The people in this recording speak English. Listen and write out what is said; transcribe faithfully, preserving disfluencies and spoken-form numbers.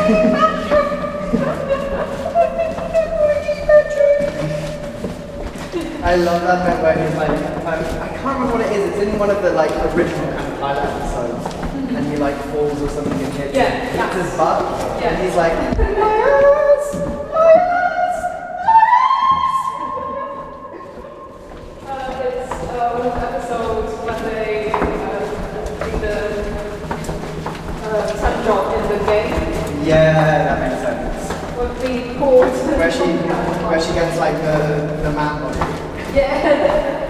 I love that bit where he's like, um, I can't remember what it is, it's in one of the like original kind of pilot episodes, mm-hmm. and he like falls or something and hits, yeah, hits yeah. his butt, yeah. and he's like, my ass, my ass, my ass. Uh, it's uh, one of the episodes when they uh, do the uh, sun job in the game. Yeah, that makes sense. With the port. Where she, where she gets like the, the man body. Yeah.